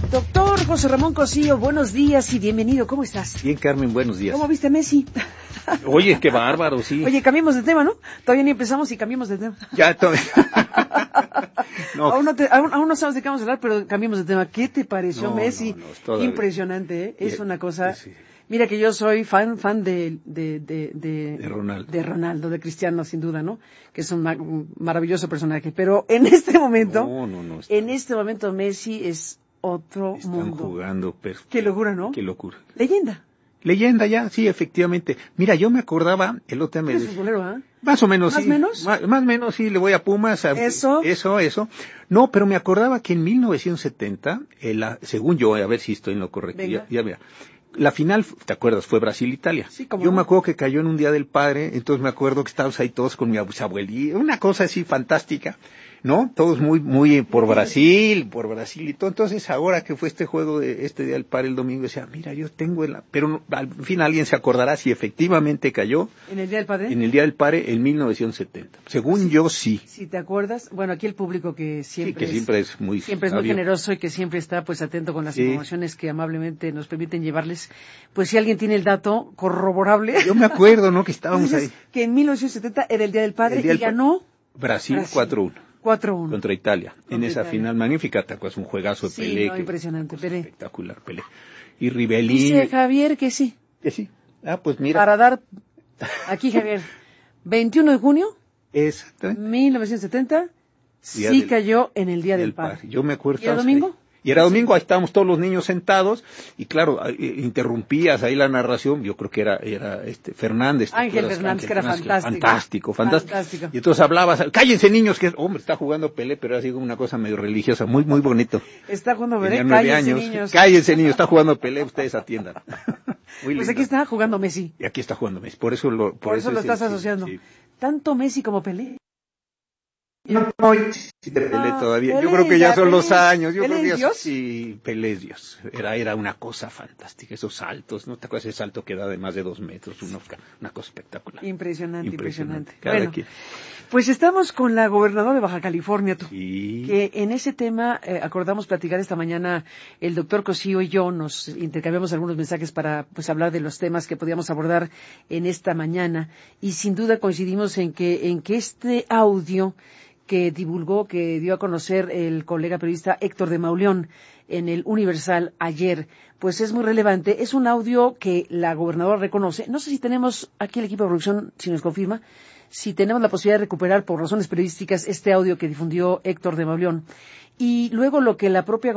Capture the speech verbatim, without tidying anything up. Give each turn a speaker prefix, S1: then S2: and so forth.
S1: Doctor José Ramón Cosío, buenos días y bienvenido. ¿Cómo estás?
S2: Bien, Carmen, buenos días.
S1: ¿Cómo viste a Messi?
S2: Oye, qué bárbaro, sí.
S1: Oye, cambiemos de tema, ¿no? Todavía ni empezamos y cambiamos de tema.
S2: Ya, todavía.
S1: no. Aún, no te, aún, aún no sabemos de qué vamos a hablar, pero cambiemos de tema. ¿Qué te pareció
S2: no,
S1: Messi?
S2: No, no, todavía.
S1: Impresionante, ¿eh? Es
S2: Bien,
S1: una cosa...
S2: sí.
S1: Mira que yo soy fan fan de de de de,
S2: de Ronaldo,
S1: de Ronaldo, de Cristiano, sin duda, ¿no? Que es un, ma- un maravilloso personaje. Pero en este momento,
S2: no, no, no, está...
S1: en este momento Messi es otro
S2: Están
S1: mundo.
S2: jugando, pero...
S1: Qué locura, ¿no?
S2: Qué locura.
S1: Leyenda.
S2: Leyenda ya, sí, efectivamente. Mira, yo me acordaba, el otro día me...
S1: ¿Es futbolero, eh?
S2: Más o menos,
S1: ¿Más
S2: sí.
S1: menos?
S2: Más, más menos, sí, le voy a Pumas. A...
S1: Eso.
S2: Eso, eso. No, pero me acordaba que en mil novecientos setenta, el, según yo, a ver si estoy en lo correcto.
S1: Venga.
S2: Ya, ya mira. La final, ¿te acuerdas? Fue Brasil-Italia.
S1: Sí, como
S2: Yo
S1: no.
S2: me acuerdo que cayó en un Día del Padre, entonces me acuerdo que estábamos ahí todos con mi abuelita, una cosa así fantástica, ¿no? Todos muy, muy por Brasil, por Brasil y todo. Entonces ahora que fue este juego de este Día del Padre el domingo, decía, mira, yo tengo el... Pero no, al fin alguien se acordará si efectivamente cayó.
S1: ¿En el Día del Padre?
S2: En el Día del Padre en mil novecientos setenta. Según sí, yo, sí.
S1: Si te acuerdas, bueno, aquí el público que siempre,
S2: sí, que siempre es, es muy
S1: siempre es muy generoso y que siempre está pues atento con las sí. informaciones que amablemente nos permiten llevarles. Pues si alguien tiene el dato corroborable.
S2: Yo me acuerdo, ¿no? Que estábamos ahí.
S1: Que en mil novecientos setenta era el Día del Padre
S2: día
S1: y ganó
S2: Brasil, Brasil. cuatro uno.
S1: cuatro uno.
S2: Contra Italia.
S1: Contra
S2: en esa
S1: Italia.
S2: final magnífica, ¿te acuerdas? Un juegazo de
S1: sí,
S2: Pelé.
S1: No,
S2: que,
S1: impresionante, Pelé.
S2: Espectacular, Pelé. Y Rivelín.
S1: Dice Javier que sí.
S2: Que sí. Ah, pues mira.
S1: Para dar, aquí Javier, veintiuno de junio.
S2: Exactamente.
S1: mil novecientos setenta.
S2: Día
S1: sí
S2: del,
S1: cayó en el Día del, del Padre.
S2: Padre. Yo me acuerdo.
S1: ¿Y el domingo?
S2: Ahí. Y era domingo, ahí estábamos todos los niños sentados, y claro, interrumpías ahí la narración, yo creo que era, era este Fernández.
S1: Ángel Fernández, Ángel, que era fantástico.
S2: Fantástico, fantástico.
S1: fantástico.
S2: Y entonces hablabas, cállense niños, que hombre, está jugando Pelé, pero era así como una cosa medio religiosa, muy, muy bonito.
S1: Está jugando Pelé,
S2: cállense
S1: años, niños.
S2: Cállense niños, está jugando Pelé, ustedes atiendan.
S1: Muy pues aquí está jugando Messi.
S2: Y aquí está jugando Messi, por eso lo,
S1: por, por eso, eso lo estás el, asociando. Sí. Tanto Messi como Pelé.
S2: No, no, sí, de Pelé todavía. Pelé, yo creo que ya son Pelé, los años. Yo
S1: Pelé
S2: creo que ya
S1: Dios.
S2: Sí, Pelé es Dios. Era, era una cosa fantástica. Esos saltos, ¿no te acuerdas ese salto que da de más de dos metros? Una, una cosa espectacular.
S1: Impresionante, impresionante.
S2: impresionante.
S1: Bueno, quien. Pues estamos con la gobernadora de Baja California, tú.
S2: Sí.
S1: Que en ese tema eh, acordamos platicar esta mañana el doctor Cosío y yo nos intercambiamos algunos mensajes para pues hablar de los temas que podíamos abordar en esta mañana y sin duda coincidimos en que en que este audio que divulgó, que dio a conocer el colega periodista Héctor de Mauleón en el Universal ayer, pues es muy relevante. Es un audio que la gobernadora reconoce. No sé si tenemos aquí el equipo de producción, si nos confirma, si tenemos la posibilidad de recuperar por razones periodísticas este audio que difundió Héctor de Mauleón. Y luego lo que la propia